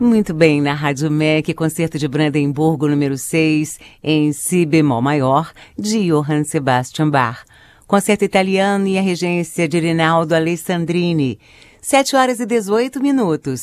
Muito bem, na Rádio MEC, concerto de Brandemburgo número 6, em si bemol maior, de Johann Sebastian Bach. Concerto italiano e a regência de Rinaldo Alessandrini. 7 horas e 18 minutos.